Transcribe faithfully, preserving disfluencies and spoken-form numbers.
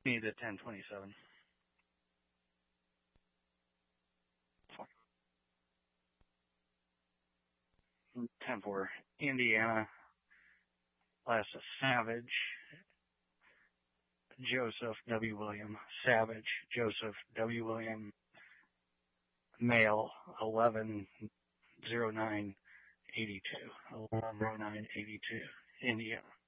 Me to ten twenty-seven. ten four. Indiana. Last is Savage. Joseph W. William. Savage. Joseph W. William. Male. eleven oh nine eighty-two. eleven oh nine eighty-two. Indiana.